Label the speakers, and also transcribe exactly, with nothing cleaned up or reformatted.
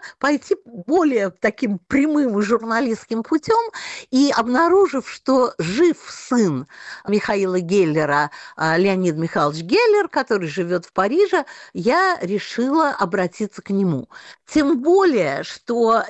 Speaker 1: пойти более таким прямым и журналистским путем, и обнаружив, что жив сын Михаила Геллера, Леонид Михайлович Геллер, который живет в Париже, я решила обратиться к нему. Тем более, что